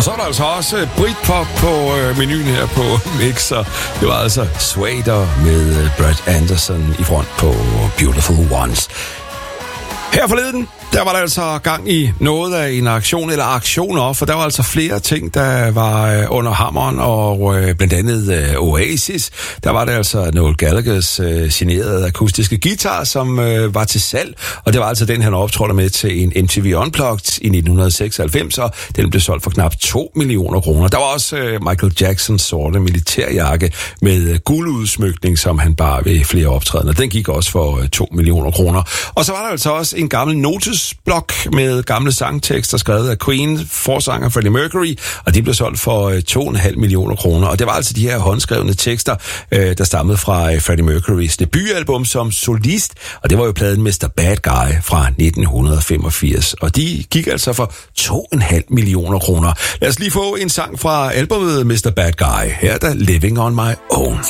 Og så er der altså også Britpop på menuen her på Mixer. Det var altså Swader med Brad Anderson i front på Beautiful Ones. Her forleden, der var der altså gang i noget af en aktion eller aktioner, for der var altså flere ting, der var under hammeren, og blandt andet Oasis. Der var der altså Noel Gallaghers signerede akustiske guitar, som var til salg, og det var altså den, han optrådte med til en MTV Unplugged i 1996, og den blev solgt for knap 2 millioner kroner. Der var også Michael Jacksons sorte militærjakke med guldudsmykning, som han bar ved flere optrædener. Den gik også for 2 millioner kroner. Og så var der altså også en gammel notesblok med gamle sangtekster skrevet af Queen, forsanger Freddie Mercury, og de blev solgt for 2,5 millioner kroner. Og det var altså de her håndskrevne tekster, der stammede fra Freddie Mercurys debutalbum som solist, og det var jo pladen Mr. Bad Guy fra 1985. Og de gik altså for 2,5 millioner kroner. Lad os lige få en sang fra albumet Mr. Bad Guy. Her er der Living on My Own.